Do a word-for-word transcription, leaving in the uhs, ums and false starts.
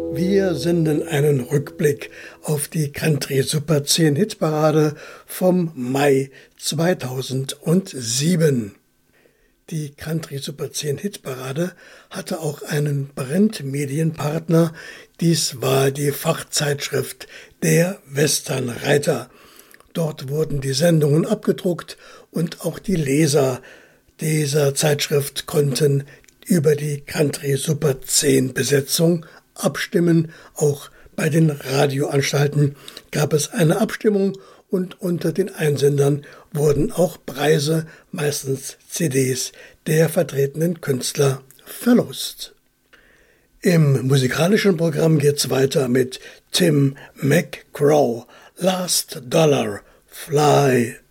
Wir senden einen Rückblick auf die Country Super zehn Hitparade vom Mai zweitausendsieben. Die Country Super zehn Hitparade hatte auch einen Printmedienpartner. Dies war die Fachzeitschrift Der Westernreiter. Dort wurden die Sendungen abgedruckt und auch die Leser dieser Zeitschrift konnten über die Country Super zehn Besetzung abstimmen. Auch bei den Radioanstalten gab es eine Abstimmung und unter den Einsendern wurden auch Preise, meistens C Ds, der vertretenen Künstler verlost. Im musikalischen Programm geht's weiter mit Tim McGraw, Last Dollar, Fly